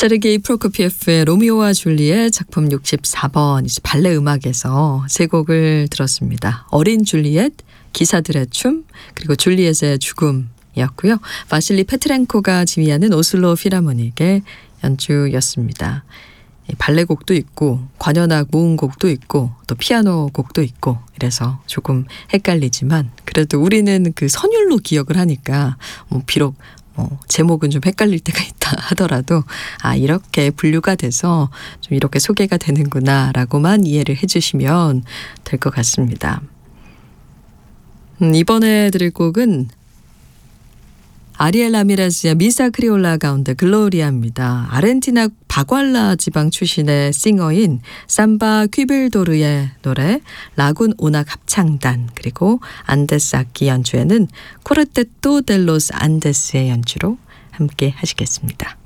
세르게이 프로코피에프의 로미오와 줄리엣 작품 64번 이제 발레 음악에서 세 곡을 들었습니다. 어린 줄리엣, 기사들의 춤, 그리고 줄리엣의 죽음이었고요. 바실리 페트렌코가 지휘하는 오슬로 필하모닉의 연주였습니다. 발레곡도 있고 관현악 모음곡도 있고 또 피아노 곡도 있고 이래서 조금 헷갈리지만 그래도 우리는 그 선율로 기억을 하니까 비록 제목은 좀 헷갈릴 때가 있다 하더라도 이렇게 분류가 돼서 좀 이렇게 소개가 되는구나 라고만 이해를 해주시면 될 것 같습니다. 이번에 드릴 곡은 아리엘 라미레스의 미사 크리올라 가운데 글로리아입니다. 아르헨티나 바괄라 지방 출신의 싱어인 삼바 퀴빌도르의 노래 라군 오낙 합창단 그리고 안데스 악기 연주에는 코르테토 델로스 안데스의 연주로 함께 하시겠습니다.